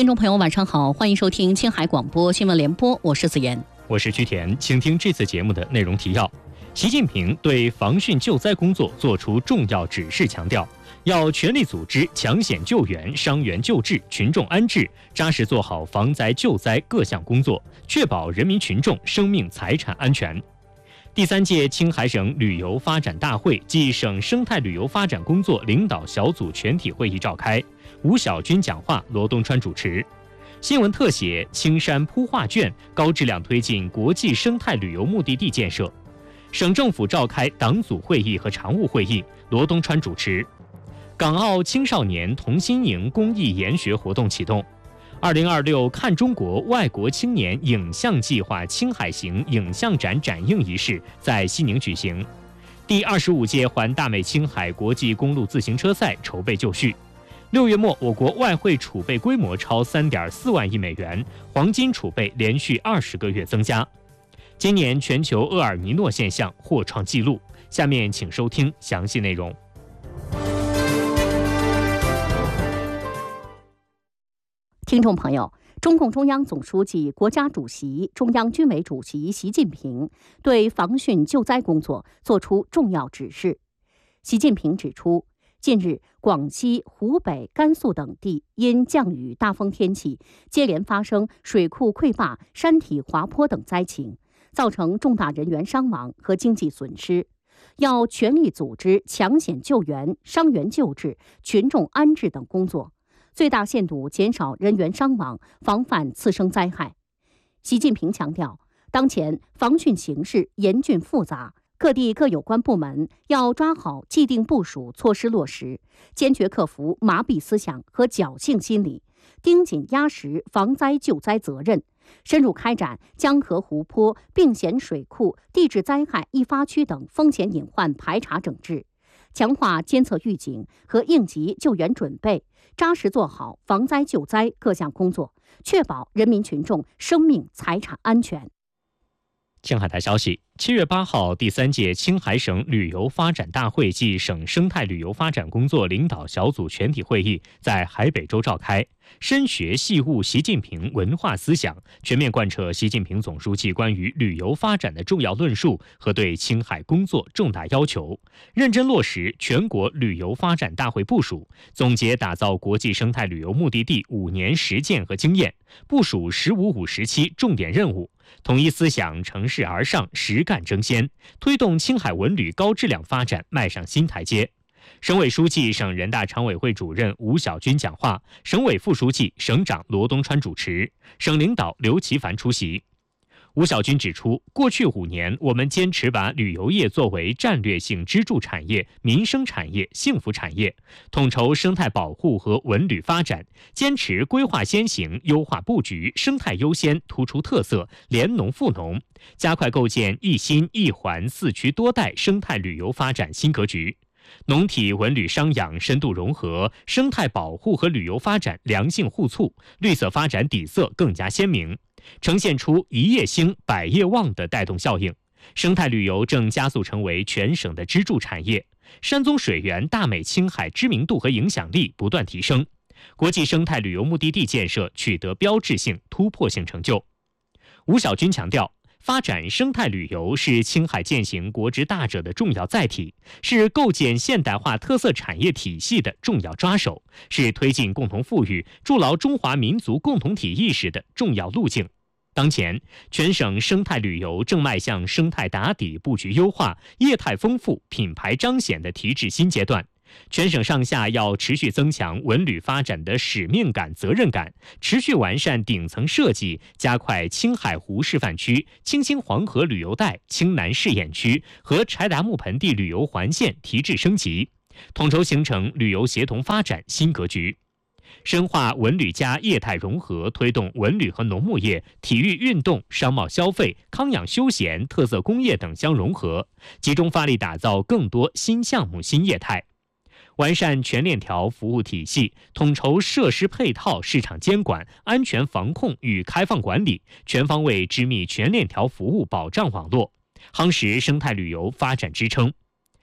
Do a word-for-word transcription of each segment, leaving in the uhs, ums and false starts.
听众朋友晚上好，欢迎收听青海广播新闻联播，我是子妍， 我是曲田，请听这次节目的内容提要。习近平对防汛救灾工作作出重要指示，强调要全力组织抢险救援、伤员救治、群众安置，扎实做好防灾救灾各项工作，确保人民群众生命财产安全。第三届青海省旅游发展大会暨省生态旅游发展工作领导小组全体会议召开，吴小军讲话，罗东川主持。新闻特写：青山铺画卷，高质量推进国际生态旅游目的地建设。省政府召开党组会议和常务会议，罗东川主持。港澳青少年同心营公益研学活动启动。二零二六看中国外国青年影像计划青海行影像展展映仪式在西宁举行。第二十五届环大美青海国际公路自行车赛筹备就绪。六月末，我国外汇储备规模超三点四万亿美元，黄金储备连续二十个月增加。今年全球厄尔尼诺现象或创纪录。下面请收听详细内容。 听众朋友，中共中央总书记、国家主席、中央军委主席习近平对防汛救灾工作作出重要指示。习近平指出，近日，广西、湖北、甘肃等地因降雨大风天气，接连发生水库溃坝、山体滑坡等灾情，造成重大人员伤亡和经济损失。要全力组织抢险救援、伤员救治、群众安置等工作，最大限度减少人员伤亡，防范次生灾害。习近平强调，当前防汛形势严峻复杂，各地各有关部门要抓好既定部署措施落实，坚决克服麻痹思想和侥幸心理，盯紧压实防灾救灾责任，深入开展江河湖泊、并险水库、地质灾害易发区等风险隐患排查整治，强化监测预警和应急救援准备，扎实做好防灾救灾各项工作，确保人民群众生命财产安全。 青海台消息，七月八号，第三届青海省旅游发展大会暨省生态旅游发展工作领导小组全体会议在海北州召开，深学细悟习近平文化思想，全面贯彻习近平总书记关于旅游发展的重要论述和对青海工作重大要求，认真落实全国旅游发展大会部署，总结打造国际生态旅游目的地五年实践和经验，部署“十五五”时期重点任务，统一思想，乘势而上，实干争先，推动青海文旅高质量发展迈上新台阶。省委书记、省人大常委会主任吴小军讲话，省委副书记、省长罗东川主持，省领导刘奇凡出席。吴小军指出，过去五年，我们坚持把旅游业作为战略性支柱产业、民生产业、幸福产业，统筹生态保护和文旅发展，坚持规划先行、优化布局、生态优先、突出特色、联农赋农，加快构建一心一环四区多代生态旅游发展新格局。农体文旅商养深度融合，生态保护和旅游发展良性互促，绿色发展底色更加鲜明，呈现出一夜兴百业旺的带动效应。生态旅游正加速成为全省的支柱产业，山宗水源大美青海知名度和影响力不断提升，国际生态旅游目的地建设取得标志性突破性成就。吴小军强调，发展生态旅游是青海践行国之大者的重要载体，是构建现代化特色产业体系的重要抓手，是推进共同富裕、筑牢中华民族共同体意识的重要路径。当前，全省生态旅游正迈向生态打底、布局优化、业态丰富、品牌彰显的提质新阶段。全省上下要持续增强文旅发展的使命感、责任感，持续完善顶层设计，加快青海湖示范区、青青黄河旅游带、青南试验区和柴达木盆地旅游环线提质升级，统筹形成旅游协同发展新格局。深化文旅加业态融合，推动文旅和农牧业、体育运动、商贸消费、康养休闲、特色工业等相融合，集中发力打造更多新项目、新业态。完善全链条服务体系，统筹设施配套、市场监管、安全防控与开放管理，全方位织密全链条服务保障网络，夯实生态旅游发展支撑。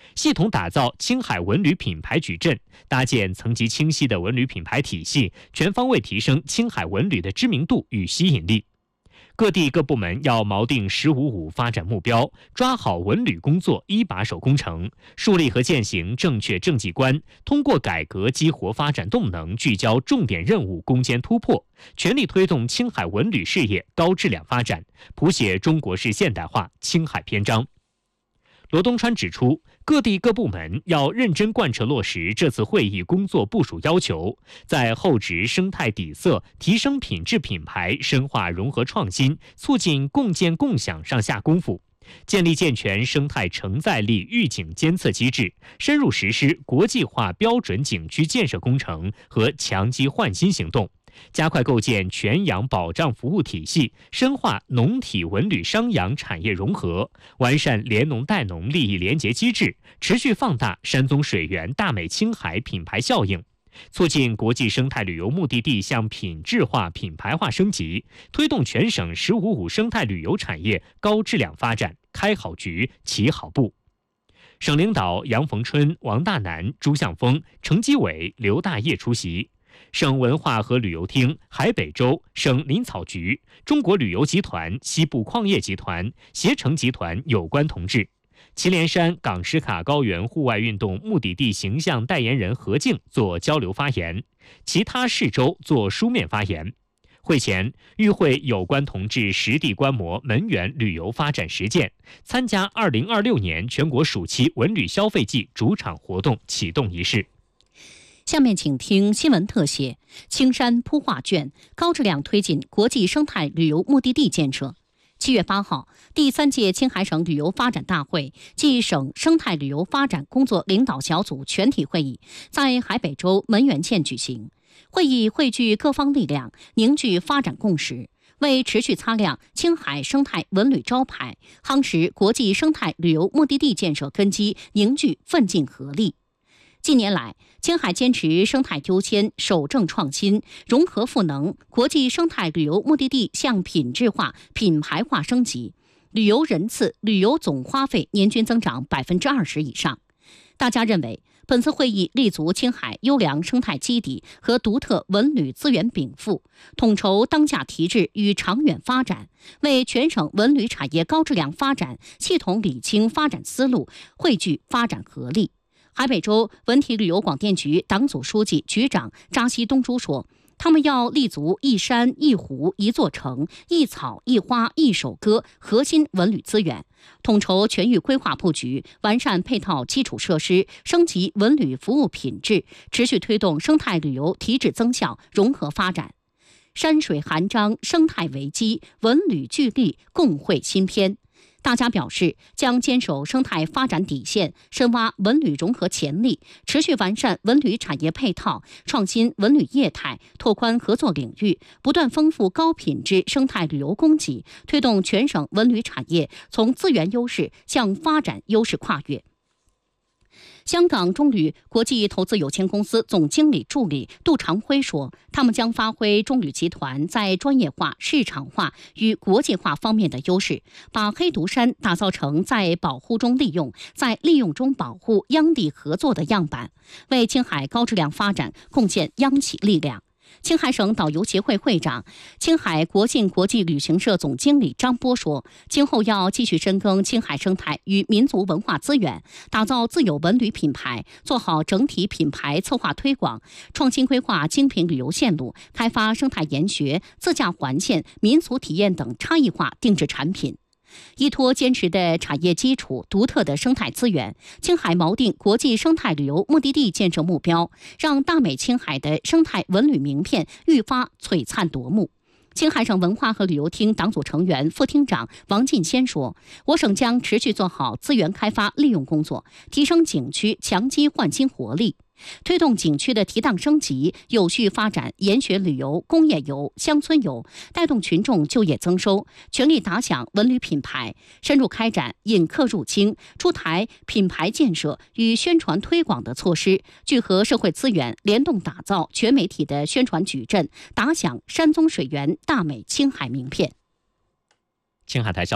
系统打造青海文旅品牌矩阵，搭建层级清晰的文旅品牌体系，全方位提升青海文旅的知名度与吸引力。各地各部门要锚定“十五五”发展目标，抓好文旅工作一把手工程，树立和践行正确政绩观，通过改革激活发展动能，聚焦重点任务攻坚突破，全力推动青海文旅事业高质量发展，谱写中国式现代化青海篇章。罗东川指出，各地各部门要认真贯彻落实这次会议工作部署要求，在厚植生态底色、提升品质品牌、深化融合创新、促进共建共享上下功夫，建立健全生态承载力预警监测机制，深入实施国际化标准景区建设工程和强基换新行动，加快构建全养保障服务体系，深化农体文旅商养产业融合，完善联农带农利益联结机制，持续放大山宗水源大美青海品牌效应，促进国际生态旅游目的地向品质化、品牌化升级，推动全省“十五五”生态旅游产业高质量发展开好局、起好步。省领导杨逢春、王大南、朱向峰、程基伟、刘大业出席。省文化和旅游厅、海北州、省林草局、中国旅游集团、西部矿业集团、携程集团有关同志，祁连山港什卡高原户外运动目的地形象代言人何静做交流发言，其他市州做书面发言。会前，与会有关同志实地观摩门源旅游发展实践，参加二零二六年全国暑期文旅消费季主场活动启动仪式。 下面请听新闻特写：青山铺画卷，高质量推进国际生态旅游目的地建设。七月八号，第三届青海省旅游发展大会暨省生态旅游发展工作领导小组全体会议在海北州门源县举行。会议汇聚各方力量，凝聚发展共识，为持续擦亮青海生态文旅招牌，夯实国际生态旅游目的地建设根基，凝聚奋进合力。近年来，青海坚持生态优先、守正创新、融合赋能，国际生态旅游目的地向品质化、品牌化升级，旅游人次、旅游总花费年均增长百分之二十以上。大家认为，本次会议立足青海优良生态基底和独特文旅资源禀赋，统筹当下提质与长远发展，为全省文旅产业高质量发展系统理清发展思路，汇聚发展合力。海北州文体旅游广电局党组书记、局长扎西东珠说，他们要立足一山一湖一座城、一草一花一首歌核心文旅资源，统筹全域规划布局，完善配套基础设施，升级文旅服务品质，持续推动生态旅游提质增效、融合发展。山水含章，生态为基，文旅聚力，共绘新篇。大家表示，将坚守生态发展底线，深挖文旅融合潜力，持续完善文旅产业配套，创新文旅业态，拓宽合作领域，不断丰富高品质生态旅游供给，推动全省文旅产业从资源优势向发展优势跨越。香港中旅国际投资有限公司总经理助理杜长辉说，他们将发挥中旅集团在专业化、市场化与国际化方面的优势，把黑毒山打造成在保护中利用、在利用中保护央地合作的样板，为青海高质量发展贡献央企力量。青海省导游协会会长、青海国信国际旅行社总经理张波说，今后要继续深耕青海生态与民族文化资源，打造自有文旅品牌，做好整体品牌策划推广，创新规划精品旅游线路，开发生态研学、自驾环线、民俗体验等差异化定制产品。依托坚实的产业基础、独特的生态资源，青海锚定国际生态旅游目的地建设目标，让大美青海的生态文旅名片愈发璀璨夺目。青海省文化和旅游厅党组成员、副厅长王进先说，我省将持续做好资源开发利用工作，提升景区强基换新活力，推动景区的提档升级，有序发展研学旅游、工业游、乡村游，带动群众就业增收，全力打响文旅品牌，深入开展引客入京、出台品牌建设与宣传推广的措施，聚合社会资源，联动打造全媒体的宣传矩阵，打响山宗水源大美青海名片。 青海台消息，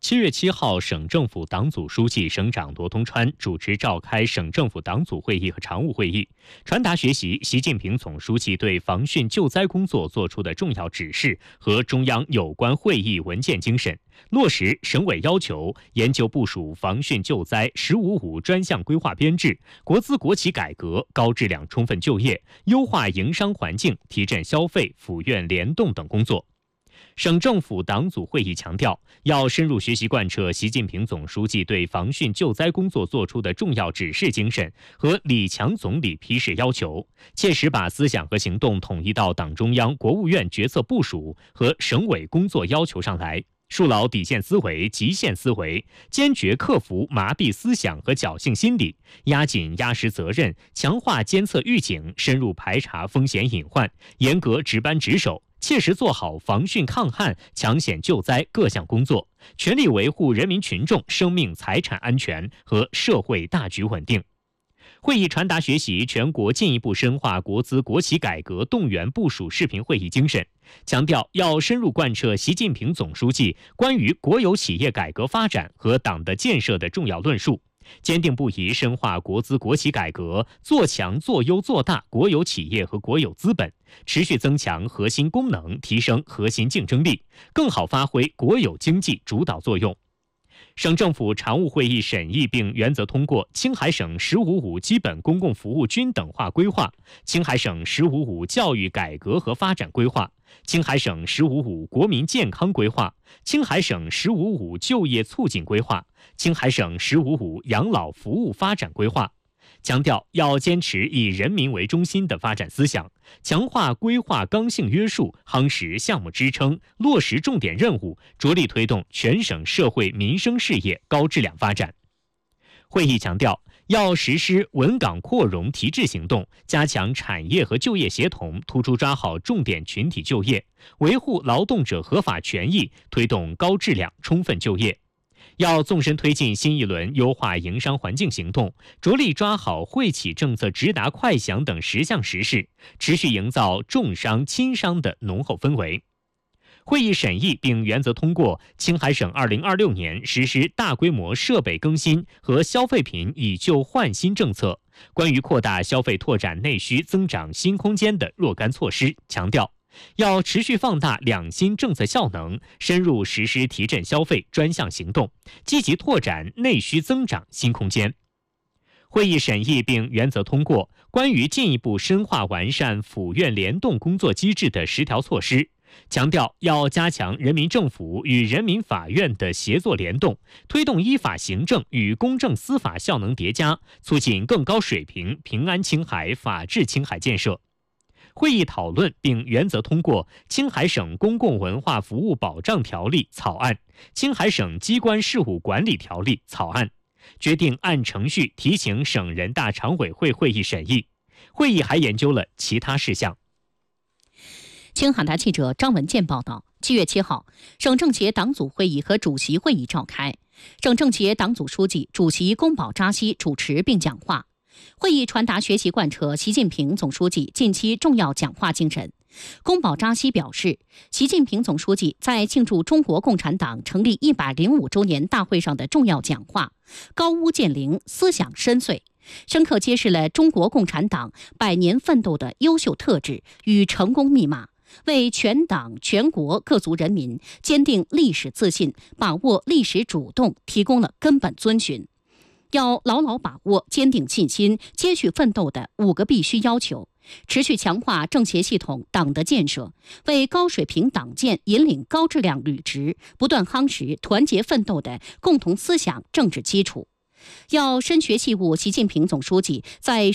七月七号，省政府党组书记、省长罗东川主持召开省政府党组会议和常务会议，传达学习习近平总书记对防汛救灾工作作出的重要指示和中央有关会议文件精神，落实省委要求，研究部署防汛救灾“十五五”专项规划编制，国资国企改革，高质量充分就业，优化营商环境，提振消费、府院联动等工作。省政府党组会议强调，要深入学习贯彻习近平总书记对防汛救灾工作作出的重要指示精神和李强总理批示要求，切实把思想和行动统一到党中央、国务院决策部署和省委工作要求上来，树牢底线思维、极限思维，坚决克服麻痹思想和侥幸心理，压紧压实责任，强化监测预警，深入排查风险隐患，严格值班值守，切实做好防汛抗旱、抢险救灾各项工作，全力维护人民群众生命财产安全和社会大局稳定。会议传达学习全国进一步深化国资国企改革动员部署视频会议精神，强调要深入贯彻习近平总书记关于国有企业改革发展和党的建设的重要论述，坚定不移深化国资国企改革，做强做优做大国有企业和国有资本，持续增强核心功能，提升核心竞争力，更好发挥国有经济主导作用。省政府常务会议审议并原则通过青海省“十五五”基本公共服务均等化规划、青海省“十五五”教育改革和发展规划、青海省“十五五”国民健康规划、青海省“十五五”就业促进规划、青海省“十五五”养老服务发展规划。强调要坚持以人民为中心的发展思想，强化规划刚性约束，夯实项目支撑，落实重点任务，着力推动全省社会民生事业高质量发展。会议强调，要实施稳岗扩容提质行动，加强产业和就业协同，突出抓好重点群体就业，维护劳动者合法权益，推动高质量充分就业。要纵深推进新一轮优化营商环境行动，着力抓好惠企政策直达快响等十项实事，持续营造重商轻商的浓厚氛围。会议审议并原则通过青海省二零二六年实施大规模设备更新和消费品以旧换新政策，关于扩大消费拓展内需增长新空间的若干措施，强调要持续放大两新政策效能，深入实施提振消费专项行动，积极拓展内需增长新空间。会议审议并原则通过关于进一步深化完善府院联动工作机制的十条措施，强调要加强人民政府与人民法院的协作联动，推动依法行政与公正司法效能叠加，促进更高水平平安青海、法治青海建设。会议讨论并原则通过《青海省公共文化服务保障条例》草案、《青海省机关事务管理条例》草案，决定按程序提请省人大常委会会议审议。会议还研究了其他事项。 青海台记者张文健报道，七月七号，省政协党组会议和主席会议召开，省政协党组书记、主席宫保扎西主持并讲话。会议传达学习贯彻习近平总书记近期重要讲话精神。宫保扎西表示，习近平总书记在庆祝中国共产党成立一百零五周年大会上的重要讲话，高屋建瓴，思想深邃，深刻揭示了中国共产党百年奋斗的优秀特质与成功密码，为全党全国各族人民坚定历史自信、把握历史主动提供了根本遵循。要牢牢把握坚定信心、接续奋斗的五个必须要求，持续强化政协系统党的建设，为高水平党建引领高质量履职，不断夯实团结奋斗的共同思想政治基础。要深学细悟习近平总书记在